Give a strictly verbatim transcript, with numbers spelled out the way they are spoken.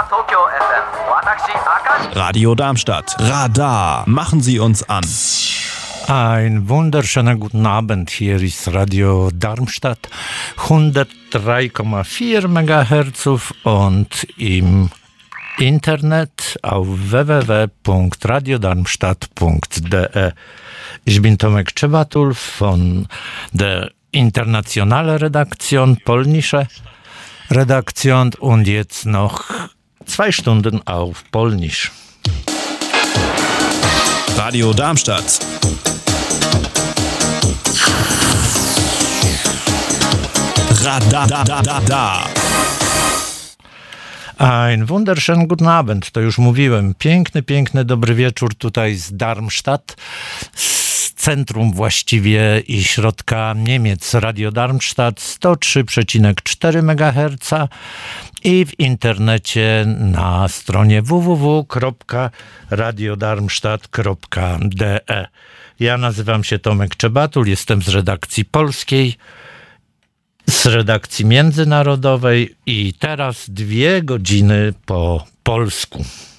Radio Darmstadt. Radar. Machen Sie uns an. Ein wunderschöner guten Abend. Hier ist Radio Darmstadt hundertdrei Komma vier Megahertz und im Internet auf w w w punkt radio darmstadt punkt d e. Ich bin Tomek Czebatul von der internationalen Redaktion, polnische Redaktion und jetzt noch zwei Stunden auf Polnisch. Radio Darmstadt. Radar. Da, da, da, da. Ein wunderschönen guten Abend, to już mówiłem. Piękny, piękny, dobry wieczór tutaj z Darmstadt, z centrum właściwie i środka Niemiec. Radio Darmstadt sto trzy przecinek cztery Megahertz i w internecie na stronie w w w kropka radio darmstadt kropka d e. Ja nazywam się Tomek Czebatul, jestem z redakcji polskiej, z redakcji międzynarodowej i teraz dwie godziny po polsku.